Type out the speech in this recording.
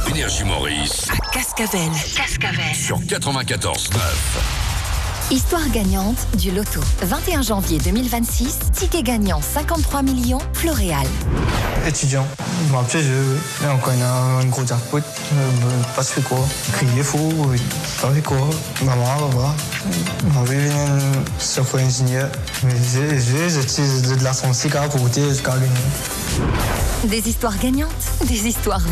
Énergie Maurice. À Cascavel. Sur 94.9. Histoire gagnante du loto. 21 janvier 2026, ticket gagnant 53 millions, Floréal. Étudiant, bon, petit jeu, et encore un gros jackpot, pas fait quoi, crier fou, pas fait quoi, maman, papa, on veut venir software ingénieur, mais j'utilise de la sonde pour goûter jusqu'à gagner. Des histoires gagnantes, des histoires